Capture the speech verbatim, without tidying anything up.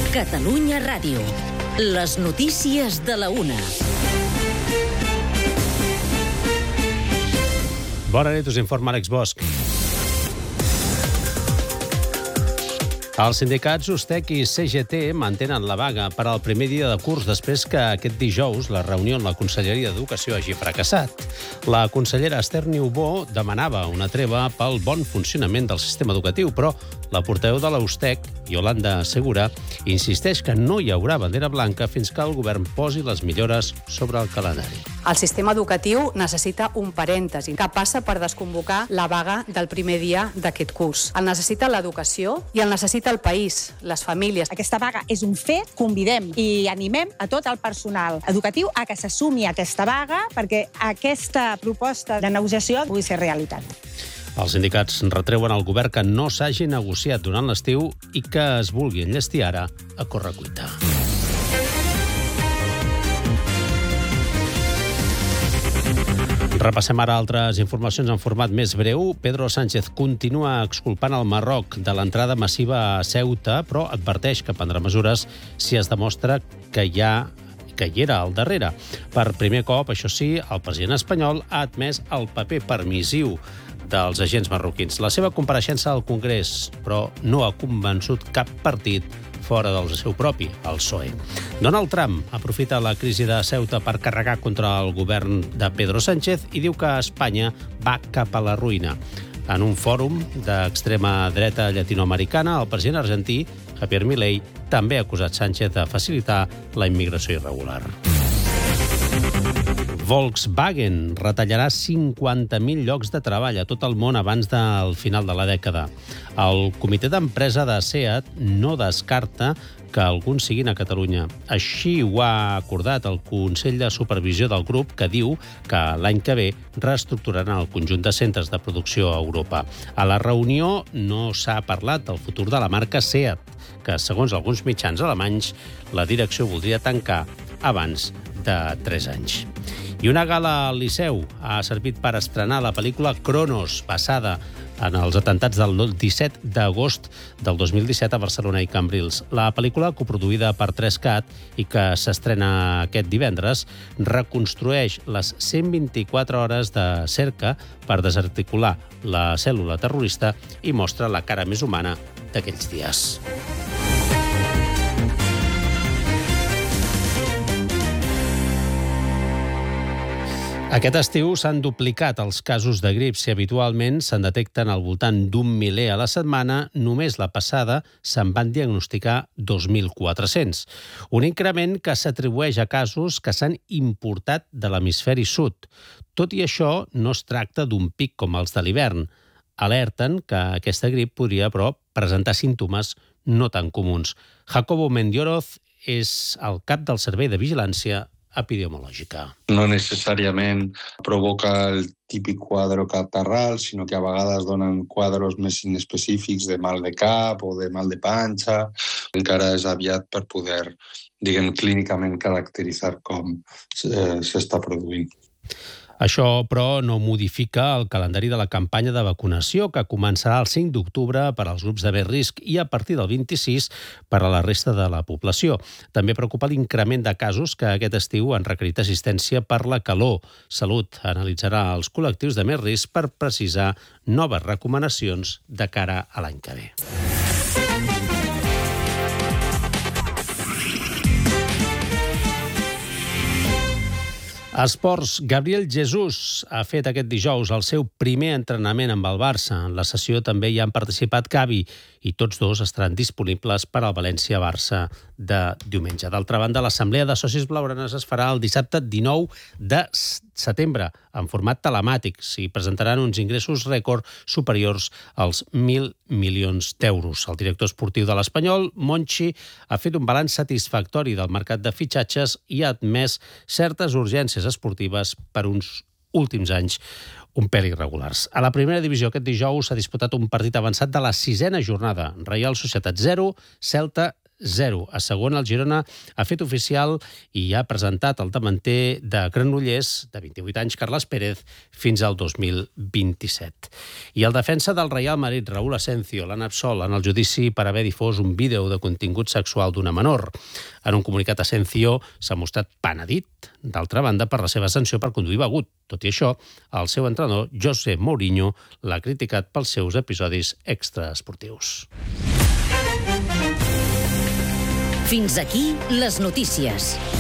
Catalunya Ràdio. Les notícies de la una. Bona nit, us informa Àlex Bosch. Els sindicats Ustec i C G T mantenen la vaga per al primer dia de curs després que aquest dijous la reunió en la Conselleria d'Educació hagi fracassat. La consellera Esther Niubó demanava una treva pel bon funcionament del sistema educatiu, però la portaveu de la Ustec, Yolanda Segura, insisteix que no hi haurà bandera blanca fins que el govern posi les millores sobre el calendari. El sistema educatiu necessita un parèntesi que passa per desconvocar la vaga del primer dia d'aquest curs. El necessita l'educació i el necessita el país, les famílies. Aquesta vaga és un fet, convidem i animem a tot el personal educatiu a que s'assumi aquesta vaga perquè aquesta proposta de negociació pugui ser realitat. Els sindicats retreuen al govern que no s'hagi negociat durant l'estiu i que es vulgui enllestir ara a correcuita. Repassem ara altres informacions en format més breu. Pedro Sánchez continua exculpant el Marroc de l'entrada massiva a Ceuta, però adverteix que prendrà mesures si es demostra que hi ha que hi era al darrere. Per primer cop, això sí, el president espanyol ha admès el paper permissiu dels agents marroquins. La seva compareixença al Congrés, però no ha convençut cap partit fora del seu propi, el P S O E. Donald Trump aprofita la crisi de Ceuta per carregar contra el govern de Pedro Sánchez i diu que Espanya va cap a la ruïna. En un fòrum d'extrema dreta llatinoamericana, el president argentí, Javier Milei, també ha acusat Sánchez de facilitar la immigració irregular. Volkswagen retallarà cinquanta mil llocs de treball a tot el món abans del final de la dècada. El comitè d'empresa de SEAT no descarta que alguns siguin a Catalunya. Així ho ha acordat el Consell de Supervisió del grup, que diu que l'any que ve reestructuraran el conjunt de centres de producció a Europa. A la reunió no s'ha parlat del futur de la marca SEAT, que, segons alguns mitjans alemanys, la direcció voldria tancar abans de tres anys. I una gala al Liceu ha servit per estrenar la pel·lícula Cronos, basada en els atentats del disset d'agost del dos mil disset a Barcelona i Cambrils. La pel·lícula, coproduïda per tres cat i que s'estrena aquest divendres, reconstrueix les cent vint-i-quatre hores de cerca per desarticular la cèl·lula terrorista i mostra la cara més humana d'aquells dies. Aquest estiu s'han duplicat els casos de grip. Si habitualment se'n detecten al voltant d'un miler a la setmana, només la passada se'n van diagnosticar dos mil quatre-cents. Un increment que s'atribueix a casos que s'han importat de l'hemisferi sud. Tot i això, no es tracta d'un pic com els de l'hivern. Alerten que aquesta grip podria, però, presentar símptomes no tan comuns. Jacobo Mendioroz és el cap del Servei de Vigilància Epidemiològica. No necessàriament provoca el típic quadre catarral, sinó que a vegades donen quadres més inespecífics de mal de cap o de mal de panxa. Encara és aviat per poder, diguem, clínicament caracteritzar com eh, s'està produint. Això, però, no modifica el calendari de la campanya de vacunació, que començarà el cinc d'octubre per als grups de més risc i a partir del vint-i-sis per a la resta de la població. També preocupa l'increment de casos que aquest estiu han requerit assistència per la calor. Salut analitzarà els col·lectius de més risc per precisar noves recomanacions de cara a l'any que ve. Esports. Gabriel Jesús ha fet aquest dijous el seu primer entrenament amb el Barça. En la sessió també hi han participat Gavi i tots dos estaran disponibles per al València-Barça de diumenge. D'altra banda, l'Assemblea de Socis Blaugranes es farà el dissabte dinou de setembre en format telemàtic. S'hi presentaran uns ingressos rècord superiors als mil milions d'euros. El director esportiu de l'Espanyol, Monchi, ha fet un balanç satisfactori del mercat de fitxatges i ha admès certes urgències esportives per uns últims anys un pèl irregulars. A la primera divisió aquest dijous s'ha disputat un partit avançat de la sisena jornada. Reial Societat zero, Celta zero. A segona, el Girona ha fet oficial i ha presentat el davanter de Granollers, de vint-i-vuit anys, Carles Pérez, fins al dos mil vint-i-set. I el defensa del Real Madrid, Raúl Asencio, l'han absolt en el judici per haver difós un vídeo de contingut sexual d'una menor. En un comunicat, Asencio s'ha mostrat penedit, d'altra banda, per la seva sanció per conduir begut. Tot i això, el seu entrenador, José Mourinho, l'ha criticat pels seus episodis extraesportius. Fins aquí les notícies.